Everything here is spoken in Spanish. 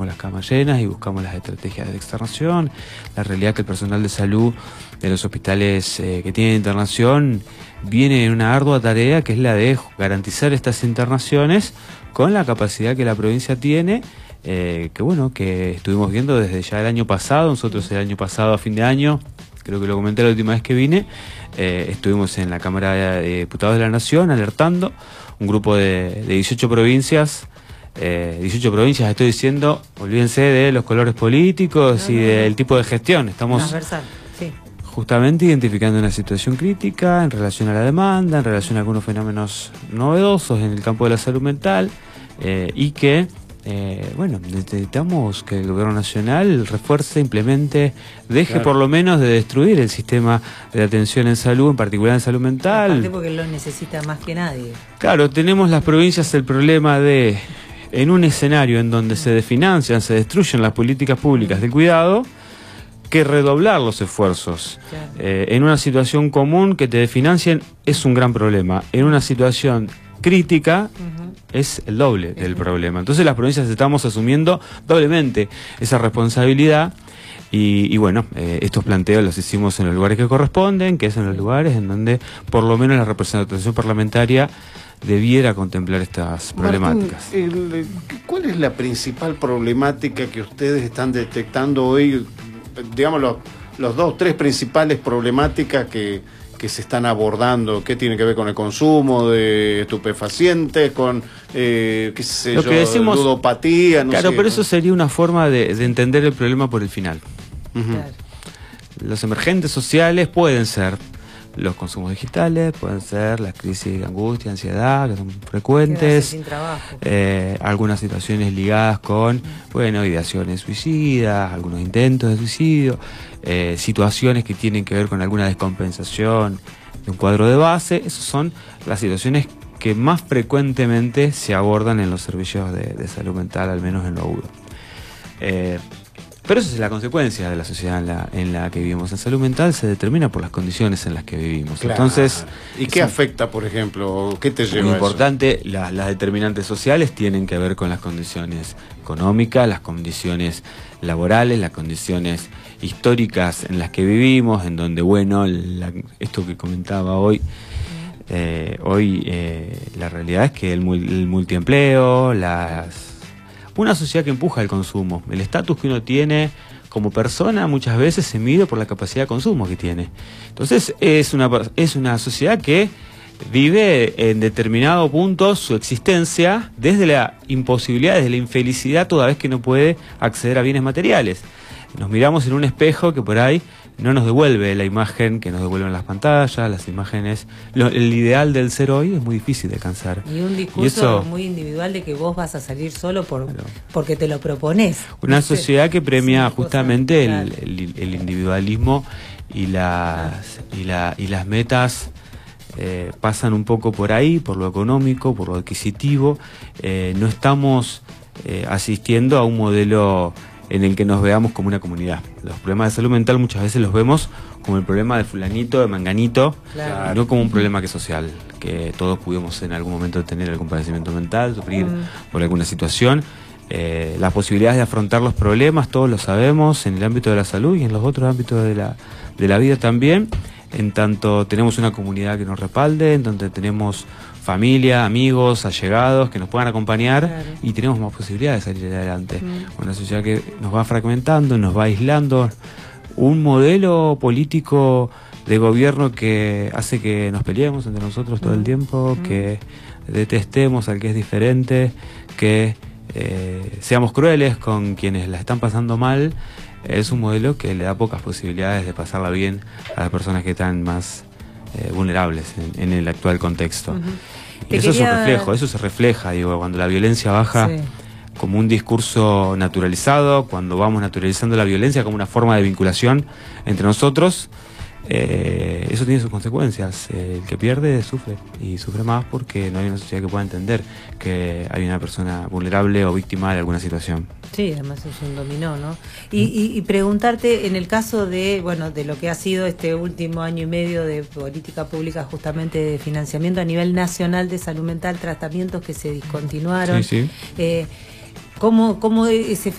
tenemos las camas llenas y buscamos las estrategias de externación. La realidad es que el personal de salud de los hospitales que tienen internación viene en una ardua tarea, que es la de garantizar estas internaciones con la capacidad que la provincia tiene, que estuvimos viendo desde ya el año pasado. Nosotros el año pasado, a fin de año, creo que lo comenté la última vez que vine, estuvimos en la Cámara de Diputados de la Nación alertando un grupo de 18 provincias. 18 provincias, estoy diciendo, olvídense de los colores políticos y del tipo de gestión. Estamos justamente identificando una situación crítica en relación a la demanda, en relación a algunos fenómenos novedosos en el campo de la salud mental, y que necesitamos que el gobierno nacional refuerce, implemente, deje por lo menos de destruir el sistema de atención en salud, en particular en salud mental. Aparte porque lo necesita más que nadie. Claro, tenemos las provincias el problema de, en un escenario en donde se desfinancian, se destruyen las políticas públicas de cuidado, que redoblar los esfuerzos. Claro. En una situación común que te desfinancien es un gran problema. En una situación crítica es el doble del problema. Entonces las provincias estamos asumiendo doblemente esa responsabilidad y estos planteos los hicimos en los lugares que corresponden, que es en los lugares en donde por lo menos la representación parlamentaria debiera contemplar estas problemáticas. Martín, ¿cuál es la principal problemática que ustedes están detectando hoy? Digamos, los 2 o 3 principales problemáticas que se están abordando, ¿qué tiene que ver con el consumo de estupefacientes, con ludopatía? Claro, pero eso sería una forma de entender el problema por el final. Claro. Los emergentes sociales pueden ser los consumos digitales, pueden ser las crisis de angustia, ansiedad, que son frecuentes, sin trabajo. Algunas situaciones ligadas con, ideaciones suicidas, algunos intentos de suicidio, situaciones que tienen que ver con alguna descompensación de un cuadro de base. Esas son las situaciones que más frecuentemente se abordan en los servicios de salud mental, al menos en lo agudo. Pero eso es la consecuencia de la sociedad en la que vivimos. En salud mental se determina por las condiciones en las que vivimos. Claro. Entonces, ¿y qué afecta, por ejemplo? ¿Qué te lleva muy a importante, las determinantes sociales tienen que ver con las condiciones económicas, las condiciones laborales, las condiciones históricas en las que vivimos, en donde, esto que comentaba hoy, la realidad es que el multiempleo, una sociedad que empuja el consumo, el estatus que uno tiene como persona muchas veces se mide por la capacidad de consumo que tiene. Entonces es una sociedad que vive en determinado punto su existencia desde la imposibilidad, desde la infelicidad, toda vez que no puede acceder a bienes materiales. Nos miramos en un espejo que por ahí no nos devuelve la imagen que nos devuelven las pantallas, las imágenes. El ideal del ser hoy es muy difícil de alcanzar. Y un discurso muy individual de que vos vas a salir solo porque te lo propones. Una sociedad que premia justamente el individualismo y las metas pasan un poco por ahí, por lo económico, por lo adquisitivo. No estamos asistiendo a un modelo en el que nos veamos como una comunidad. Los problemas de salud mental muchas veces los vemos como el problema de fulanito, de manganito, y no como un problema que es social, que todos pudimos en algún momento tener algún padecimiento mental, sufrir por alguna situación. Las posibilidades de afrontar los problemas, todos lo sabemos, en el ámbito de la salud y en los otros ámbitos de la vida también, en tanto tenemos una comunidad que nos respalde, en donde tenemos familia, amigos, allegados que nos puedan acompañar, y tenemos más posibilidades de salir adelante. Una sociedad que nos va fragmentando, nos va aislando, un modelo político de gobierno que hace que nos peleemos entre nosotros todo el tiempo, que detestemos al que es diferente, que seamos crueles con quienes la están pasando mal. Es un modelo que le da pocas posibilidades de pasarla bien a las personas que están más vulnerables en el actual contexto. Eso se refleja, cuando la violencia baja como un discurso naturalizado, cuando vamos naturalizando la violencia como una forma de vinculación entre nosotros, eso tiene sus consecuencias. El que pierde sufre, y sufre más porque no hay una sociedad que pueda entender que hay una persona vulnerable o víctima de alguna situación. Sí, además es un dominó, ¿no? Y preguntarte, en el caso de lo que ha sido este último año y medio de política pública justamente de financiamiento a nivel nacional de salud mental, tratamientos que se discontinuaron, ¿cómo ese